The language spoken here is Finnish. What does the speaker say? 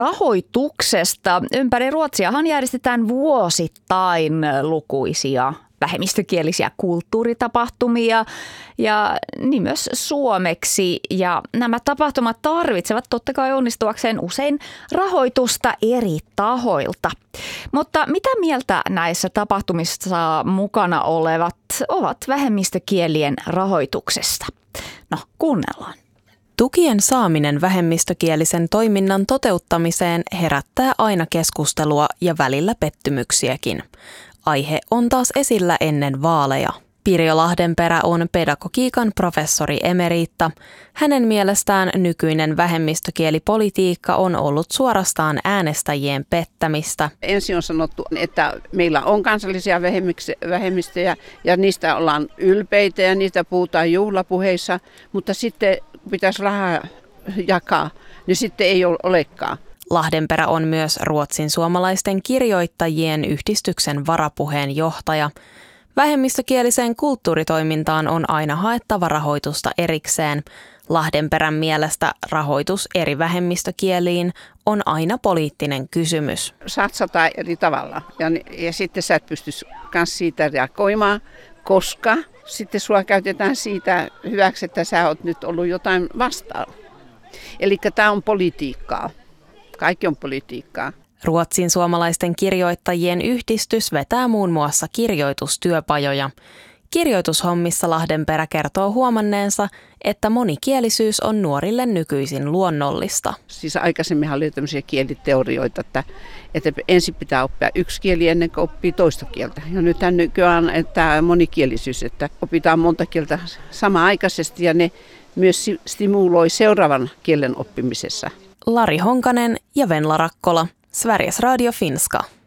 rahoituksesta. Ympäri Ruotsiahan järjestetään vuosittain lukuisia vähemmistökielisiä kulttuuritapahtumia ja niin myös suomeksi. Ja nämä tapahtumat tarvitsevat totta kai onnistuakseen usein rahoitusta eri tahoilta. Mutta mitä mieltä näissä tapahtumissa mukana olevat ovat vähemmistökielien rahoituksesta? No, kuunnellaan. Tukien saaminen vähemmistökielisen toiminnan toteuttamiseen herättää aina keskustelua ja välillä pettymyksiäkin. Aihe on taas esillä ennen vaaleja. Pirjo Lahdenperä on pedagogiikan professori emeriitta. Hänen mielestään nykyinen vähemmistökielipolitiikka on ollut suorastaan äänestäjien pettämistä. Ensin on sanottu, että meillä on kansallisia vähemmistöjä ja niistä ollaan ylpeitä ja niistä puhutaan juhlapuheissa, mutta sitten kun pitäisi rahaa jakaa, niin sitten ei olekaan. Lahdenperä on myös Ruotsin suomalaisten kirjoittajien yhdistyksen varapuheenjohtaja. Vähemmistökieliseen kulttuuritoimintaan on aina haettava rahoitusta erikseen. Lahdenperän mielestä rahoitus eri vähemmistökieliin on aina poliittinen kysymys. Satsataan eri tavalla ja sitten sä et pysty myös siitä reagoimaan, koska sitten sua käytetään siitä hyväksi, että sä oot nyt ollut jotain vastaan. Eli tämä on politiikkaa. Kaikki on politiikkaa. Ruotsin suomalaisten kirjoittajien yhdistys vetää muun muassa kirjoitustyöpajoja. Kirjoitushommissa Lahdenperä kertoo huomanneensa, että monikielisyys on nuorille nykyisin luonnollista. Siis aikaisemminhan oli tämmöisiä kieliteorioita, että ensin pitää oppia yksi kieli ennen kuin oppii toista kieltä. Ja nythän nykyään tämä monikielisyys, että opitaan monta kieltä samanaikaisesti ja ne myös stimuloi seuraavan kielen oppimisessa. Lari Honkanen ja Venla Rakkola, Sveriges Radio Finska.